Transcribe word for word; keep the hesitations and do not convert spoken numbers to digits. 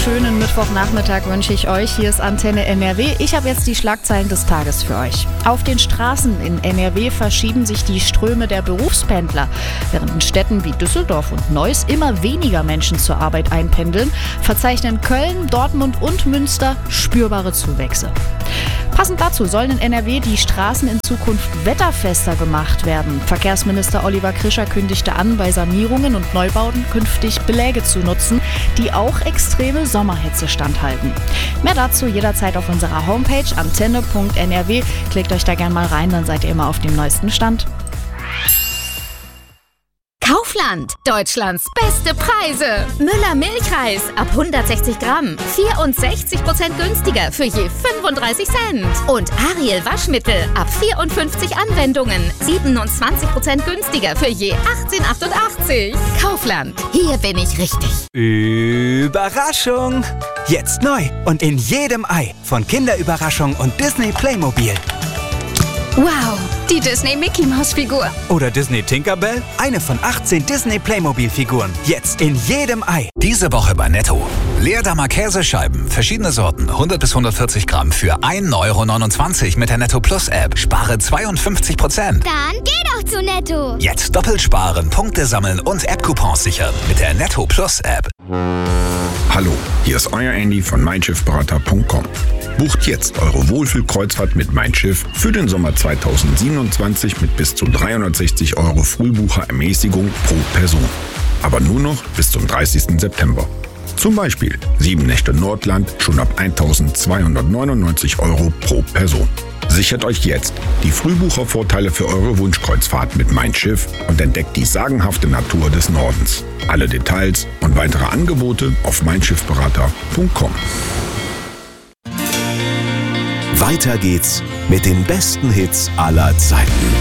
schönen Mittwochnachmittag wünsche ich euch. Hier ist Antenne N R W. Ich habe jetzt die Schlagzeilen des Tages für euch. Auf den Straßen in N R W verschieben sich die Ströme der Berufspendler. Während in Städten wie Düsseldorf und Neuss immer weniger Menschen zur Arbeit einpendeln, verzeichnen Köln, Dortmund und Münster spürbare Zuwächse. Passend dazu sollen in N R W die Straßen in Zukunft wetterfester gemacht werden. Verkehrsminister Oliver Krischer kündigte an, bei Sanierungen und Neubauten künftig Beläge zu nutzen, die auch extreme Sommerhitze standhalten. Mehr dazu jederzeit auf unserer Homepage antenne punkt n r w. Klickt euch da gerne mal rein, dann seid ihr immer auf dem neuesten Stand. Kaufland, Deutschlands beste Preise. Müller Milchreis ab hundertsechzig Gramm, vierundsechzig Prozent günstiger für je fünfunddreißig Cent. Und Ariel Waschmittel ab vierundfünfzig Anwendungen, siebenundzwanzig Prozent günstiger für je achtzehn achtundachtzig. Kaufland, hier bin ich richtig. Überraschung! Jetzt neu und in jedem Ei von Kinderüberraschung und Disney Playmobil. Wow, die Disney Mickey Maus Figur. Oder Disney Tinkerbell? Eine von achtzehn Disney Playmobil-Figuren. Jetzt in jedem Ei. Diese Woche bei Netto. Leerdammer Käsescheiben, verschiedene Sorten, hundert bis hundertvierzig Gramm für ein Euro neunundzwanzig mit der Netto Plus App. Spare zweiundfünfzig Prozent. Dann geh doch zu Netto. Jetzt doppelt sparen, Punkte sammeln und App-Coupons sichern mit der Netto Plus App. Hallo, hier ist euer Andy von mein schiff berater punkt com. Bucht jetzt eure Wohlfühlkreuzfahrt mit Mein Schiff für den Sommer zweitausendsiebenundzwanzig mit bis zu dreihundertsechzig Euro Frühbucherermäßigung pro Person. Aber nur noch bis zum dreißigsten September. Zum Beispiel sieben Nächte Nordland schon ab eintausendzweihundertneunundneunzig Euro pro Person. Sichert euch jetzt die Frühbuchervorteile für eure Wunschkreuzfahrt mit Mein Schiff und entdeckt die sagenhafte Natur des Nordens. Alle Details und weitere Angebote auf mein schiff berater punkt com. Weiter geht's mit den besten Hits aller Zeiten.